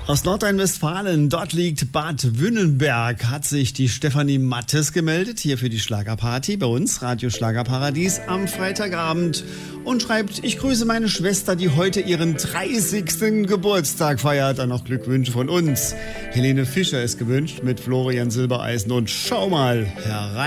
Aus Nordrhein-Westfalen, dort liegt Bad Wünnenberg, hat sich die Stefanie Mattes gemeldet, hier für die Schlagerparty bei uns, Radio Schlagerparadies am Freitagabend und schreibt, ich grüße meine Schwester, die heute ihren 30. Geburtstag feiert. Dann noch Glückwünsche von uns. Helene Fischer ist gewünscht mit Florian Silbereisen und schau mal herein.